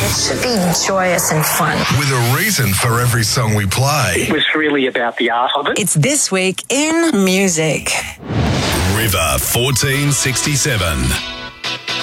It should be joyous and fun. With a reason for every song we play. It was really about the art of it. It's This Week in Music. River 1467.